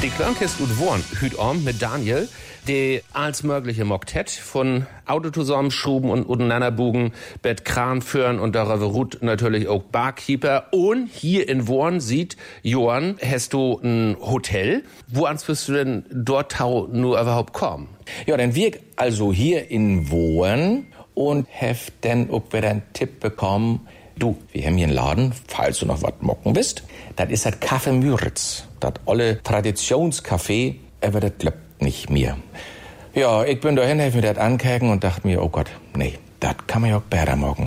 Die Klönkist und Worn hüt mit Daniel, die als mögliche Moktet von Auto zusammenschruben und untereinanderbugen, Bett Kran führen und darüber ruht natürlich auch Barkeeper. Und hier in Worn sieht Johann, hast du ein Hotel. Wo ans wirst du denn dort nur überhaupt kommen? Ja, dann wir also hier in Worn und heft dann auch wieder einen Tipp bekommen. Du, wir haben hier einen Laden, falls du noch was mocken bist. Das ist das Café Müritz. Das olle Traditionscafé, aber das klappt nicht mehr. Ja, ich bin dahin, hab mir das angeguckt und dachte mir, oh Gott, nee, das kann man ja auch besser machen.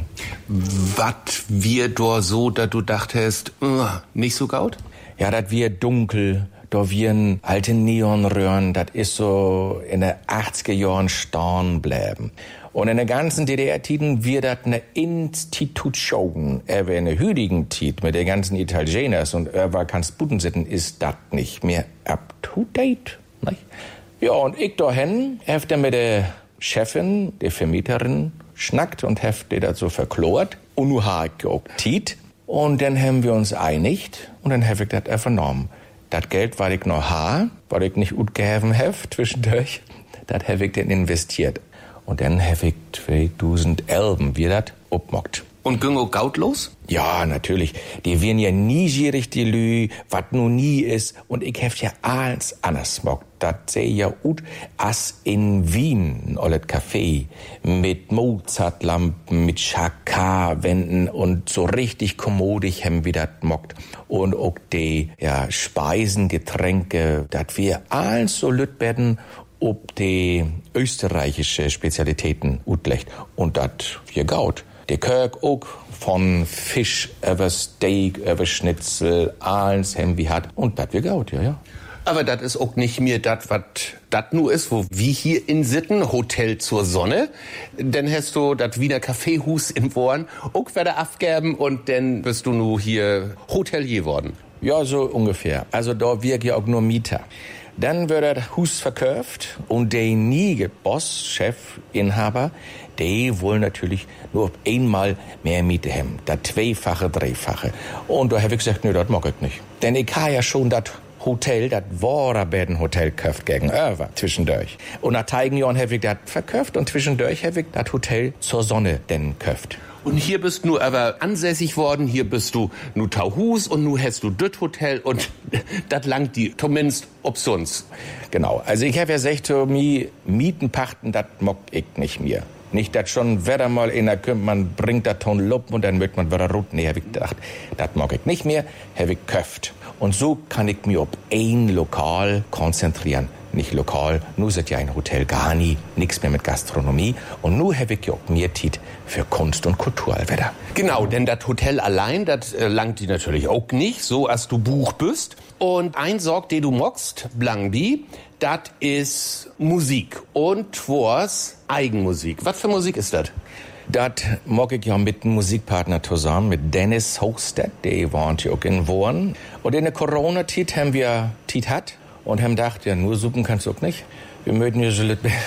Was wir da so, dass du dachtest, nicht so gaut? Ja, das wir dunkel, da wir alte Neonröhren, das ist so in den 80er Jahren stehen bleiben. Und in der ganzen DDR-Tiden wird das eine Institution. Aber in der heutigen Tid mit den ganzen Italieners und kannst Buden sitten, ist das nicht mehr up to date. Nicht? Ja, und ich dahin, hab dann mit der Chefin, der Vermieterin, schnackt und hab die das so verklort. Und nu hab ich auch Tid. Und dann haben wir uns einigt und dann hab ich das vernommen. Das Geld, was ich noch ha, was ich nicht gut gegeben hab zwischendurch, das hab ich dann investiert. Und dann hab ich 2011 wie das obmockt. Und ging auch Gaut los? Ja, natürlich. Die werden ja nie gierig, die Lü, wat nun nie ist. Und ich hab ja alles anders mockt. Das seh ja ut as in Wien, ein ollet Café. Mit Mozartlampen, mit Chakar-Wänden und so richtig kommodig haben wir das mockt. Und auch die, ja, Speisen, Getränke, dat wir alles so lütt werden, ob die österreichische Spezialitäten utlecht. Und dat wir gaut. Der Kirk auch von Fisch über Steak, über Schnitzel, alles haben wir hat. Und dat wir gaut, ja. Aber das ist auch nicht mehr das, was das nur ist, wo wie hier in Sitten, Hotel zur Sonne. Dann hast du das Wiener Kaffeehus in Worn auch wieder abgeben und dann bist du nur hier Hotelier worden. Ja, so ungefähr. Also da wirk ja auch nur Mieter. Dann wird das Hus verkauft und der nie Boss, Chef, Inhaber, die wollen natürlich nur einmal mehr Miete haben. Das zweifache, dreifache. Und da hab ich gesagt, nö, das mag ich nicht. Denn ich habe ja schon das Hotel, das Warenbäden-Hotel gekauft gegenüber, zwischendurch. Und nach einigen Jahren hab ich das verkauft und zwischendurch hab ich das Hotel zur Sonne denn gekauft. Und hier bist du aber ansässig worden, hier bist du nu Tauhus und nu hast du das Hotel und das langt die, zumindest obsons. Genau, also ich hab ja gesagt, so Mieten pachten, das mock ich nicht mehr. Nicht, dass schon wieder mal einer kommt, man bringt das Ton Luppen und dann wird man wieder rot. Nee, hab ich gedacht, das mag ich nicht mehr, hab ich gekauft. Und so kann ich mich auf ein Lokal konzentrieren. Nicht lokal, nur sind ja ein Hotel gar nie, nix mehr mit Gastronomie. Und nur hab ich ja auch mehr Zeit für Kunst und Kultur wieder. Genau, denn das Hotel allein, das langt die natürlich auch nicht, so als du Buch bist. Und ein Sorg, den du mockst, Blangbi, das ist Musik. Und was Eigenmusik. Was für Musik ist das? Das mag ich ja mit einem Musikpartner zusammen, mit Dennis Hochstedt, der wohnt ja auch in Worn. Und in der Corona-Zeit haben wir Zeit hat und haben gedacht, ja, nur suppen kannst du auch nicht. Wir möchten ja so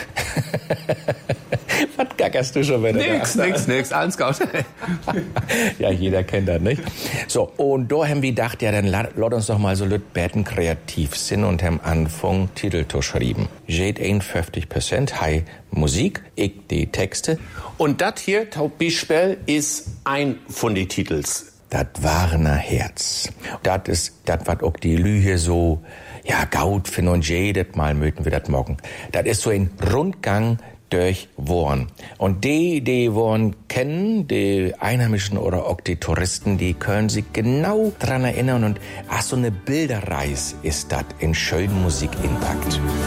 Was gackerst du schon wieder? Nix, alles gut. Ja, jeder kennt das, nicht? So, und da haben wir gedacht, ja, dann lass uns doch mal so Betten kreativ sind und haben angefangen, Titel zu schreiben. Jade 51%, hi Musik, ich die Texte. Und das hier, Taubbischbell, ist ein von den Titels. Das Warner Herz. Das ist das, was auch die Lüge so, ja, gaut für und jedes Mal möchten wir das morgen. Das ist so ein Rundgang durch Worn. Und die Worn kennen, die Einheimischen oder auch die Touristen, die können sich genau dran erinnern und so eine Bilderreise ist das in schönen Musik inpackt.